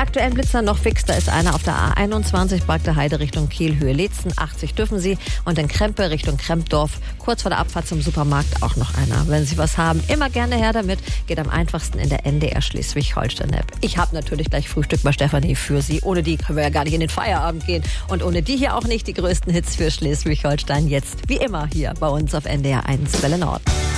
aktuellen Blitzer noch fix. Da ist einer auf der A21 Bragte Heide Richtung Kiel-Höhe Leetzen. 80 dürfen Sie. Und in Krempe Richtung Krempdorf, kurz vor der Abfahrt zum Supermarkt, auch noch einer. Wenn Sie was haben, immer gerne her damit. Geht am einfachsten in der NDR Schleswig-Holstein-App. Ich habe natürlich gleich Frühstück bei Stefanie für Sie. Ohne die können wir ja gar nicht in den Feierabend gehen. Und ohne die hier auch nicht. Die größten Hits für Schleswig-Holstein jetzt wie immer hier bei uns auf NDR 1 Welle Nord.